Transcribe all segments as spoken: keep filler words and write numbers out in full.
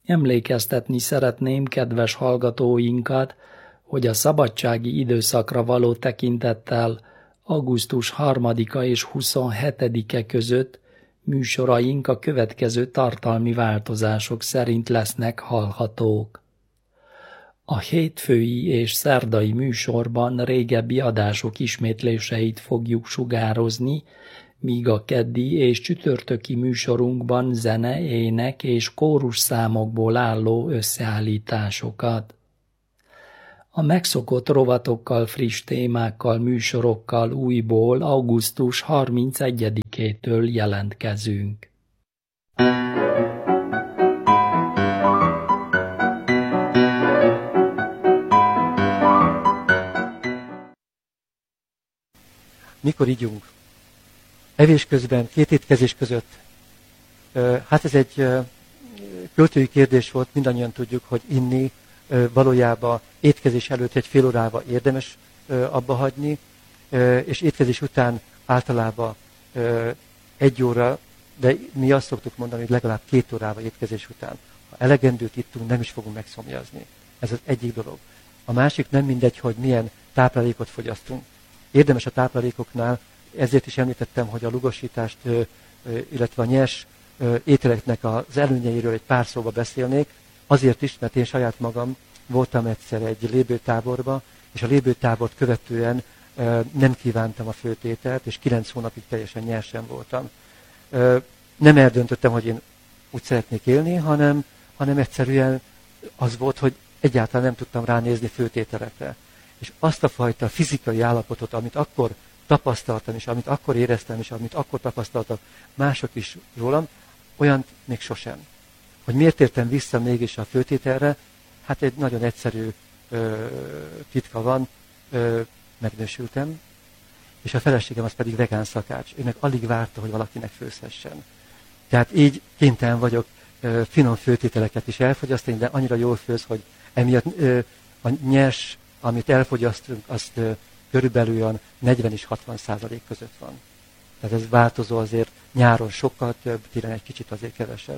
Emlékeztetni szeretném kedves hallgatóinkat, hogy a szabadsági időszakra való tekintettel augusztus harmadika és huszonhetedike között műsoraink a következő tartalmi változások szerint lesznek hallhatók. A hétfői és szerdai műsorban régebbi adások ismétléseit fogjuk sugározni, míg a keddi és csütörtöki műsorunkban zene, ének és kórus számokból álló összeállításokat. A megszokott rovatokkal, friss témákkal, műsorokkal újból augusztus harmincegyedikétől jelentkezünk. Mikor igyunk? Evés közben, két étkezés között. Hát ez egy költői kérdés volt, mindannyian tudjuk, hogy inni valójában étkezés előtt egy fél órával érdemes abba hagyni, és étkezés után általában egy óra, de mi azt szoktuk mondani, hogy legalább két órával étkezés után. Ha elegendőt ittunk, nem is fogunk megszomjazni. Ez az egyik dolog. A másik nem mindegy, hogy milyen táplálékot fogyasztunk. Érdemes a táplálékoknál, ezért is említettem, hogy a lugosítást, illetve a nyers ételeknek az előnyeiről egy pár szóba beszélnék, azért is, mert én saját magam voltam egyszer egy lébőtáborba, és a lébőtábort követően nem kívántam a főtételt, és kilenc hónapig teljesen nyersen voltam. Nem eldöntöttem, hogy én úgy szeretnék élni, hanem, hanem egyszerűen az volt, hogy egyáltalán nem tudtam ránézni főtételekre. És azt a fajta fizikai állapotot, amit akkor tapasztaltam, és amit akkor éreztem, és amit akkor tapasztaltak mások is rólam, olyan még sosem. Hogy miért értem vissza mégis a főtételre? Hát egy nagyon egyszerű ö, titka van, ö, megnősültem, és a feleségem az pedig vegán szakács. Ő meg alig várta, hogy valakinek főzhessen. Tehát így kénytelen vagyok ö, finom főtételeket is elfogyasztani, de annyira jól főz, hogy emiatt ö, a nyers, amit elfogyasztunk, azt ö, körülbelül olyan negyven és hatvan százalék között van. Tehát ez változó azért, nyáron sokkal több, télen egy kicsit azért kevesebb.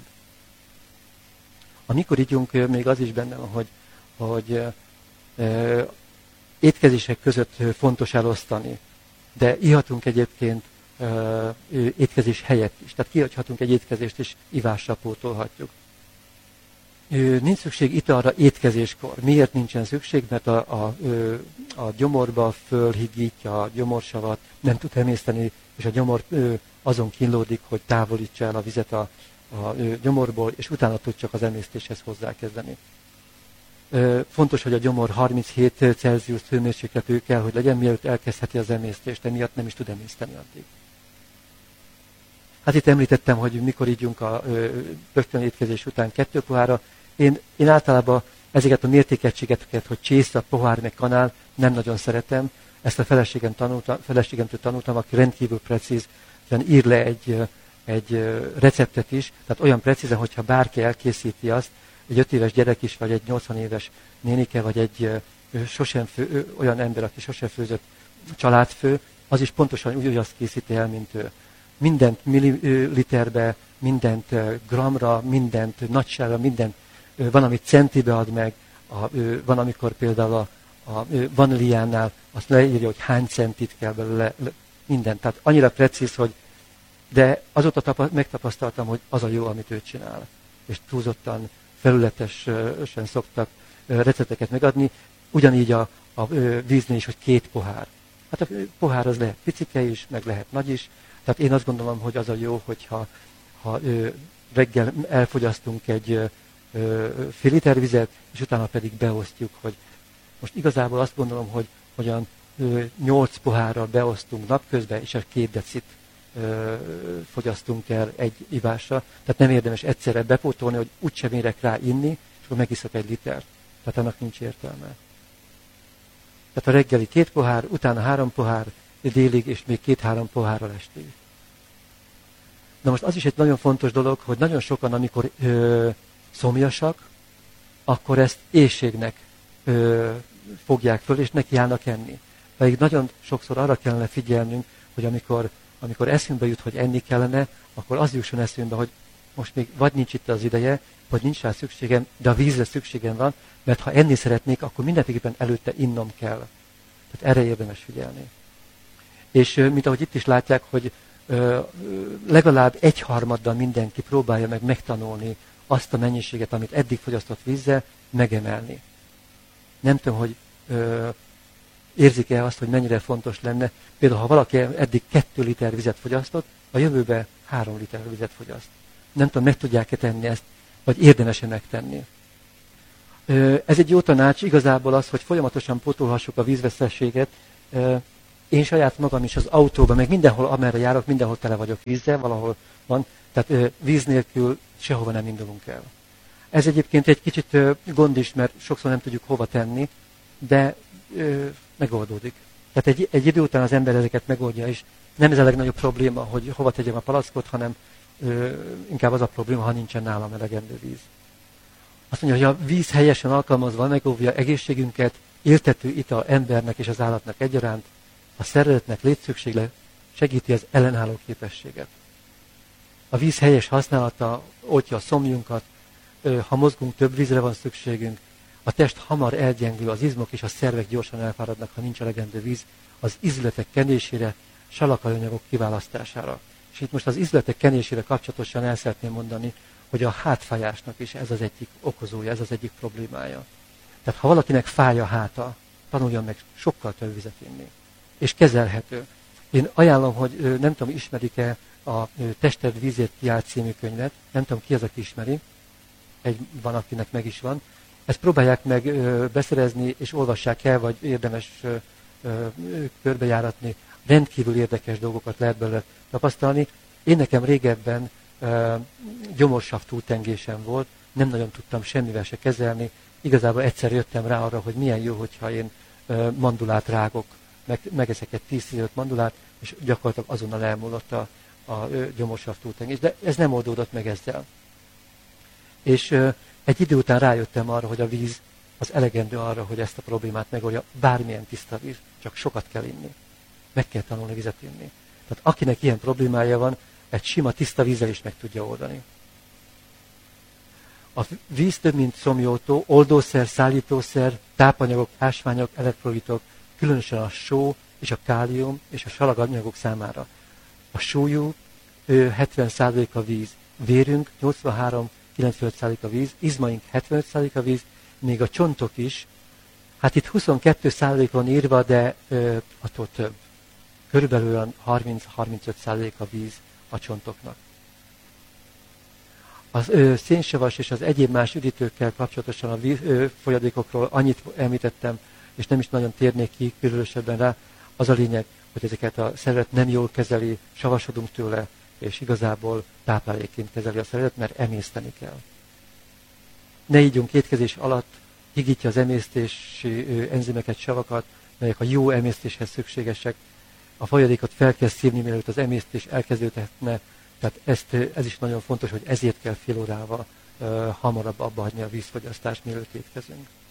Amikor igyunk, még az is benne van, hogy, hogy ö, étkezések között fontos elosztani, de ihatunk egyébként ö, étkezés helyett is. Tehát kihagyhatunk egy étkezést, és ivással pótolhatjuk. Ö, nincs szükség italra étkezéskor. Miért nincsen szükség? Mert a, a, a gyomorba fölhigítja a gyomorsavat, nem tud emészteni, és a gyomor ö, azon kínlódik, hogy távolítsa el a vizet a, a ö, gyomorból, és utána tud csak az emésztéshez hozzákezdeni. Ö, fontos, hogy a gyomor harminchét Celsius hőmérsékletű kell, hogy legyen, mielőtt elkezdheti az emésztést, emiatt nem is tud emészteni addig. Hát itt említettem, hogy mikor ígyunk a rögtön étkezés után kettő pohárra. Én, én általában ezeket a mértékegységeket, hogy csésze, pohár, meg kanál, nem nagyon szeretem. Ezt a feleségem tanultam, feleségemtől tanultam, aki rendkívül precíz, ír le egy, egy receptet is, tehát olyan precízen, hogyha bárki elkészíti azt, egy öt éves gyerek is, vagy egy nyolcvan éves nénike, vagy egy sosem fő, olyan ember, aki sosem főzött családfő, az is pontosan úgy, úgy azt készíti el, mint ő. Mindent milliliterbe, mindent gramra, mindent nagyságra, mindent, van, amit centibe ad meg, a, van, amikor például a, a vaníliánál azt leírja, hogy hány centit kell belőle, mindent. Tehát annyira precíz, hogy de azóta tapa, megtapasztaltam, hogy az a jó, amit ő csinál. És túlzottan, felületesen szoktak recepteket megadni, ugyanígy a, a víznél is, hogy két pohár. Hát a pohár az lehet picike is, meg lehet nagy is. Tehát én azt gondolom, hogy az a jó, hogyha ha, ö, reggel elfogyasztunk egy ö, ö, fél liter vizet, és utána pedig beosztjuk, hogy most igazából azt gondolom, hogy olyan nyolc pohárral beosztunk napközben, és a két decit ö, fogyasztunk el egy ivásra. Tehát nem érdemes egyszerre bepótolni, hogy úgysem érek rá inni, és akkor megiszok egy litert. Tehát annak nincs értelme. Tehát a reggeli két pohár, utána három pohár, délig, és még két-három pohárral estig. Na most az is egy nagyon fontos dolog, hogy nagyon sokan, amikor ö, szomjasak, akkor ezt éhségnek ö, fogják föl, és nekiállnak enni. Pedig nagyon sokszor arra kellene figyelnünk, hogy amikor, amikor eszünkbe jut, hogy enni kellene, akkor az jusson eszünkbe, hogy most még vagy nincs itt az ideje, vagy nincs rá szükségem, de a vízre szükségem van, mert ha enni szeretnék, akkor mindenképpen előtte innom kell. Tehát erre érdemes figyelni. És mint ahogy itt is látják, hogy legalább egyharmaddal mindenki próbálja meg megtanulni azt a mennyiséget, amit eddig fogyasztott vízzel, megemelni. Nem tudom, hogy ö, érzik-e azt, hogy mennyire fontos lenne. Például, ha valaki eddig kettő liter vizet fogyasztott, a jövőben három liter vizet fogyaszt. Nem tudom, meg tudják-e tenni ezt, vagy érdemes-e megtenni. Ö, ez egy jó tanács igazából az, hogy folyamatosan pótolhassuk a vízveszességet. Ö, én saját magam is az autóban, meg mindenhol, amerre járok, mindenhol tele vagyok vízzel, valahol van. Tehát ö, víz nélkül sehova nem indulunk el. Ez egyébként egy kicsit ö, gond is, mert sokszor nem tudjuk hova tenni, de ö, megoldódik. Tehát egy, egy idő után az ember ezeket megoldja is. Nem ez a legnagyobb probléma, hogy hova tegyem a palackot, hanem ö, inkább az a probléma, ha nincsen nálam elegendő víz. Azt mondja, hogy a víz helyesen alkalmazva megóvja egészségünket, éltető ital embernek és az állatnak egyaránt, a szervezetnek létszükségle segíti az ellenálló képességet. A víz helyes használata oltja a szomjunkat, ha mozgunk, több vízre van szükségünk, a test hamar elgyengül, az izmok és a szervek gyorsan elfáradnak, ha nincs elegendő víz, az izületek kenésére, salakanyagok kiválasztására. És itt most az izületek kenésére kapcsolatosan el szeretném mondani, hogy a hátfájásnak is ez az egyik okozója, ez az egyik problémája. Tehát ha valakinek fáj a háta, tanuljon meg sokkal több vizet inni. És kezelhető. Én ajánlom, hogy nem tudom, ismerik-e a Tested vízért kiállt című könyvet, nem tudom, ki az, aki ismeri, egy van, akinek meg is van. Ezt próbálják meg beszerezni, és olvassák el, vagy érdemes körbejáratni. Rendkívül érdekes dolgokat lehet belőle tapasztalni. Én nekem régebben gyomorsav túltengésem volt, nem nagyon tudtam semmivel se kezelni. Igazából egyszer jöttem rá arra, hogy milyen jó, hogyha én mandulát rágok, meg, megeszek egy tíz-tizenöt mandulát, és gyakorlatilag azonnal elmúlott a, a gyomorsav túltengés. De ez nem oldódott meg ezzel. És egy idő után rájöttem arra, hogy a víz az elegendő arra, hogy ezt a problémát megoldja. Bármilyen tiszta víz, csak sokat kell inni. Meg kell tanulni vizet inni. Tehát akinek ilyen problémája van, egy sima tiszta vízzel is meg tudja oldani. A víz több, mint szomjótó, oldószer, szállítószer, tápanyagok, ásványok, elektrolitok, különösen a só és a kálium és a salaganyagok számára. A sólyú hetven százalék a víz, vérünk nyolcvanhárom kilencvenöt százalék a víz, izmaink hetvenöt százalék a víz, még a csontok is, hát itt huszonkettő százalék van írva, de ö, attól több. Körülbelül olyan harminc-harmincöt százalék a víz a csontoknak. Az ö, szénsavas és az egyéb más üdítőkkel kapcsolatosan a víz, ö, folyadékokról annyit említettem, és nem is nagyon térnék ki különösebben rá. Az a lényeg, hogy ezeket a szervezet nem jól kezeli, savasodunk tőle, és igazából táplálékként kezeli a szervezet, mert emészteni kell. Ne ígyunk étkezés alatt, higítja az emésztési enzimeket, savakat, melyek a jó emésztéshez szükségesek. A folyadékot fel kell szívni, mielőtt az emésztés elkezdődhetne. Tehát ezt, ez is nagyon fontos, hogy ezért kell fél órával uh, hamarabb abba hagyni a vízfogyasztást, mielőtt étkezünk.